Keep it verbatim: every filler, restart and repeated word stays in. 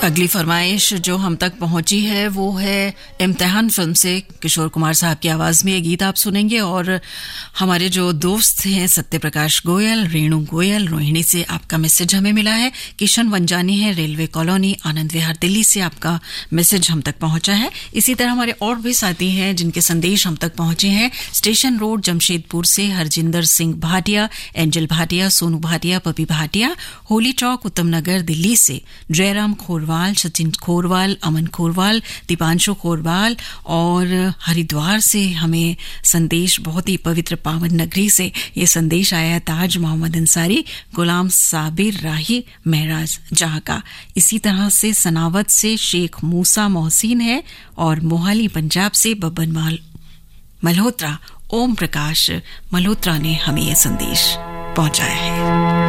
अगली फरमाइश जो हम तक पहुंची है वो है इम्तिहान फिल्म से। किशोर कुमार साहब की आवाज में ये गीत आप सुनेंगे और हमारे जो दोस्त हैं सत्य प्रकाश गोयल, रेणु गोयल, रोहिणी से आपका मैसेज हमें मिला है। किशन वंजानी है, रेलवे कॉलोनी, आनंद विहार, दिल्ली से आपका मैसेज हम तक पहुंचा है। इसी तरह हमारे और भी साथी हैं जिनके संदेश हम तक पहुंचे हैं। स्टेशन रोड जमशेदपुर से हरजिंदर सिंह भाटिया, एंजल भाटिया, सोनू भाटिया, पपी भाटिया, होली चौक उत्तम नगर दिल्ली से जयराम खोरवाल, सचिन खोरवाल, अमन खोरवाल, दीपांशु खोरवाल और हरिद्वार से हमें संदेश, बहुत ही पवित्र पावन नगरी से ये संदेश आया। ताज मोहम्मद अंसारी, गुलाम साबिर राही, महराज जहां का। इसी तरह से सनावत से शेख मूसा मोहसिन है और मोहाली पंजाब से बब्बन माल मल्होत्रा, ओम प्रकाश मल्होत्रा ने हमें यह संदेश पहुंचाया है।